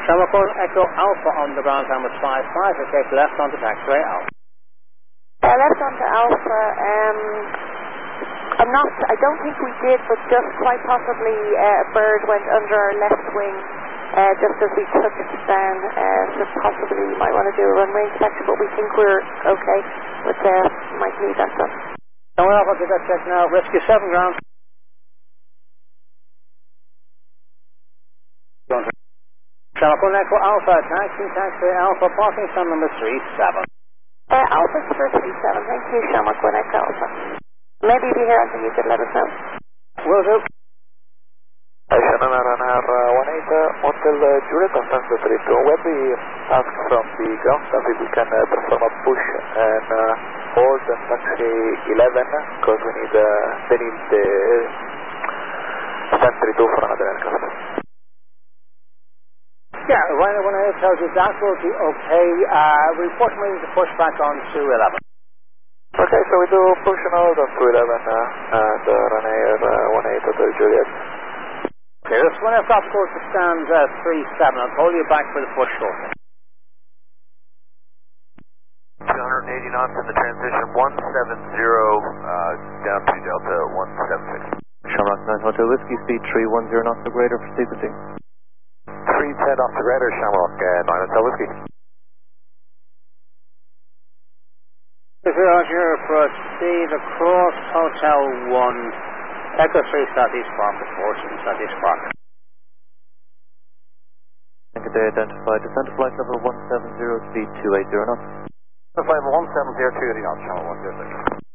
Shamrock 1 Echo Alpha on the ground time was 5-5, take left onto taxiway Alpha. Left onto Alpha, I don't think we did, but just quite possibly a bird went under our left wing just as we took it down, so possibly you might want to do a runway inspection, but we think we're okay, but might need that done. Shamrock Alpha, get that check now, rescue 7 ground. Shamrock 1 Echo Alpha, taxiway Alpha, parking stand number 37. Alpha 37, thank you, Shamrock 1 Echo Alpha. Maybe if you hear anything you could let us know. Will do. Shannon RNR 18 Hotel Juliet, confirm the 32. When we ask from the ground staff if we can perform a push and hold taxi 11 because we need they need the stand 32 for another aircraft. Yeah, Ryanair 18 tells you that will be okay. Report me to push back on 211. Okay, so we do push and hold on 211 and Ryanair 18 Hotel Juliet. Okay, this one aircraft goes to stand 37. I'll call you back for the push shortly. 280 knots in the transition 170 down to Delta 176. Shamrock 9 Hotel Whiskey, speed 310 knots or greater for sequencing. 310 off the radar, Shamrock 9 Hotel Whiskey. Roger, proceed across Hotel 1, Echo 3 Southeast Park, approaching Southeast Park. They identified descent flight level 170, speed 280 knots. Flight level 170, 280 knots, Channel 106.